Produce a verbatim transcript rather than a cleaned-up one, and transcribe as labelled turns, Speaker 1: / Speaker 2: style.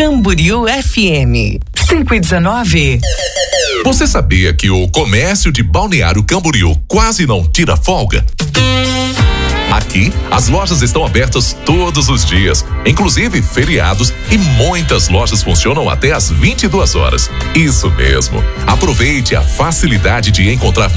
Speaker 1: Camboriú F M cinco e dezenove.
Speaker 2: Você sabia que o comércio de Balneário Camboriú quase não tira folga? Aqui, as lojas estão abertas todos os dias, inclusive feriados, e muitas lojas funcionam até às vinte e duas horas. Isso mesmo. Aproveite a facilidade de encontrar